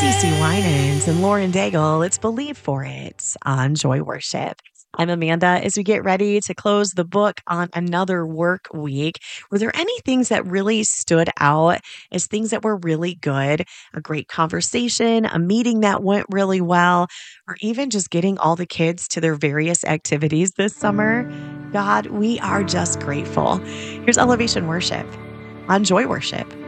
CC Winans and Lauren Daigle. It's Believe for It on Joy Worship. I'm Amanda. As we get ready to close the book on another work week, were there any things that really stood out as things that were really good? A great conversation, a meeting that went really well, or even just getting all the kids to their various activities this summer? God, we are just grateful. Here's Elevation Worship on Joy Worship.